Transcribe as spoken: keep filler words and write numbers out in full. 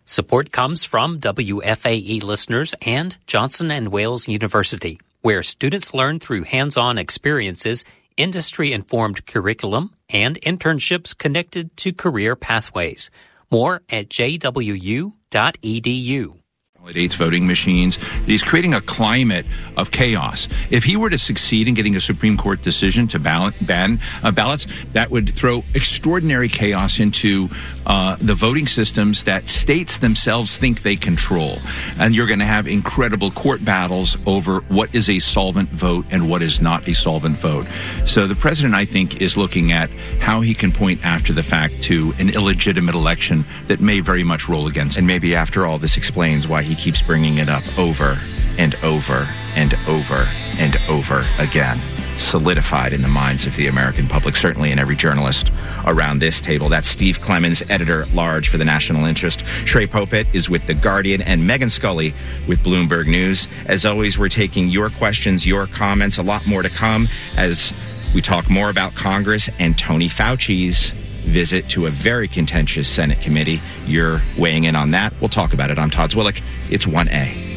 Support comes from W F A E listeners and Johnson and Wales University, where students learn through hands-on experiences, industry-informed curriculum, and internships connected to career pathways. More at j w u dot e d u. Validates voting machines. He's creating a climate of chaos. If he were to succeed in getting a Supreme Court decision to ballot, ban uh, ballots, that would throw extraordinary chaos into uh, the voting systems that states themselves think they control. And you're going to have incredible court battles over what is a solvent vote and what is not a solvent vote. So the president, I think, is looking at how he can point after the fact to an illegitimate election that may very much roll against him. And maybe after all, this explains why he keeps bringing it up over and over and over and over again. Solidified in the minds of the American public, certainly in every journalist around this table. That's Steve Clemons, editor-at-large for the National Interest. Trey Popet is with The Guardian, and Megan Scully with Bloomberg News. As always, we're taking your questions, your comments, a lot more to come as we talk more about Congress and Tony Fauci's visit to a very contentious Senate committee. You're weighing in on that. We'll talk about it. I'm Todd Zwillich. It's one A.